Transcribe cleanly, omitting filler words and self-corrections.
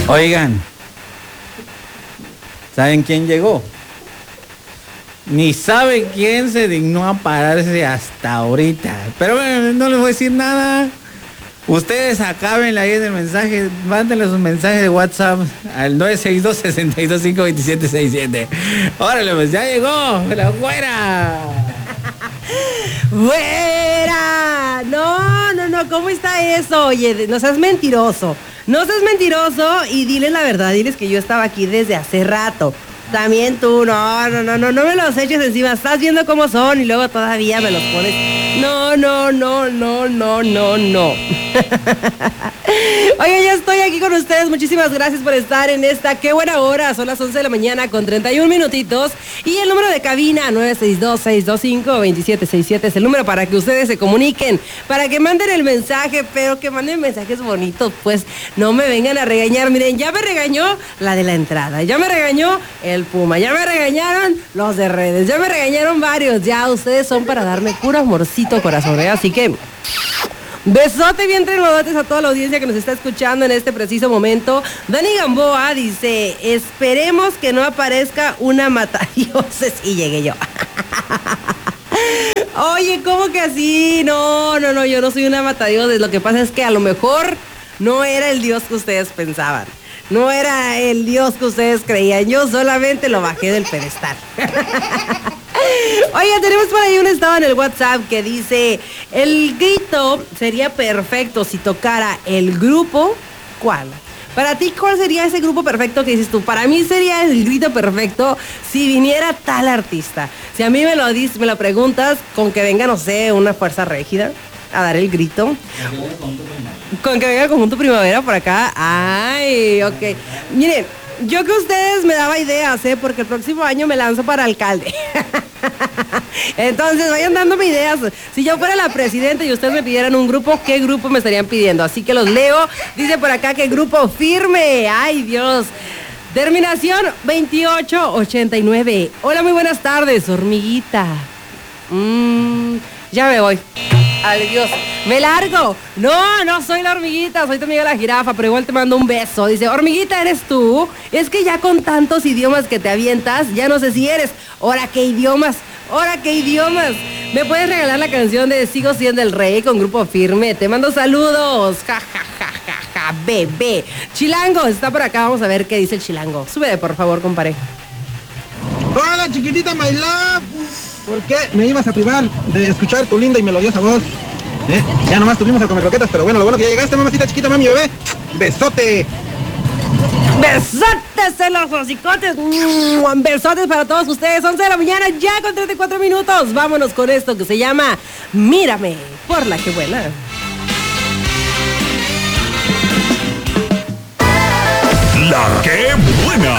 Oigan, ¿saben quién llegó? Ni sabe quién se dignó a pararse hasta ahorita. Pero bueno, no les voy a decir nada. Ustedes acábenle ahí en el mensaje, mándenle sus mensajes de WhatsApp al 962-625-2767. Órale, pues ya llegó, la güera. ¡Güera! No, ¿cómo está eso? Oye, no seas mentiroso. No seas mentiroso y diles la verdad, diles que yo estaba aquí desde hace rato. También tú, no me los eches encima. Estás viendo cómo son y luego todavía me los pones. No. Oye, ya estoy aquí con ustedes. Muchísimas gracias por estar en esta. Qué buena hora. Son las 11 de la mañana con 31 minutitos. Y el número de cabina, 962-625-2767. Es el número para que ustedes se comuniquen, para que manden el mensaje, pero que manden mensajes bonitos, pues no me vengan a regañar. Miren, ya me regañó la de la entrada, ya me regañó el Puma, ya me regañaron los de redes, ya me regañaron varios. Ya ustedes son para darme puro amorcito corazón, ¿eh? Así que besote bien trenodotes a toda la audiencia que nos está escuchando en este preciso momento. Dani Gamboa dice, esperemos que no aparezca una matadioses. Y llegué yo. Oye, ¿cómo que así? No, yo no soy una matadioses. Lo que pasa es que a lo mejor no era el Dios que ustedes pensaban. No era el Dios que ustedes creían. Yo solamente lo bajé del pedestal. Oye, tenemos por ahí un estado en el WhatsApp que dice, el grito sería perfecto si tocara el grupo. ¿Cuál? Para ti, ¿cuál sería ese grupo perfecto que dices tú? Para mí sería el grito perfecto si viniera tal artista. Si a mí me lo preguntas, con que venga, no sé, una fuerza régida a dar el grito. Con que venga el Conjunto Primavera por acá. Ay, ok. Miren, yo que ustedes me daba ideas, porque el próximo año me lanzo para alcalde. Entonces vayan dándome ideas. Si yo fuera la presidenta y ustedes me pidieran un grupo, ¿qué grupo me estarían pidiendo? Así que los leo. Dice por acá que grupo firme. Ay, Dios. Terminación 2889. Hola, muy buenas tardes, hormiguita. Ya me voy. Adiós. Me largo. No soy la hormiguita, soy tu amiga la jirafa, pero igual te mando un beso. Dice, hormiguita, ¿eres tú? Es que ya con tantos idiomas que te avientas, ya no sé si eres. Ahora, ¿qué idiomas? ¿Me puedes regalar la canción de Sigo siendo el rey con grupo firme? Te mando saludos. Ja, bebé. Chilango está por acá, vamos a ver qué dice el chilango. Súbele, por favor, compadre. Hola, chiquitita, my love. ¿Por qué me ibas a privar de escuchar tu linda y melodiosa voz? Ya nomás tuvimos a comer croquetas, pero bueno, lo bueno que ya llegaste, mamacita chiquita, mami, bebé. ¡Besote! ¡Besotes en los hocicotes! ¡Besotes para todos ustedes! 11 de la mañana, ya con 34 minutos. Vámonos con esto que se llama Mírame, por la que buena. La que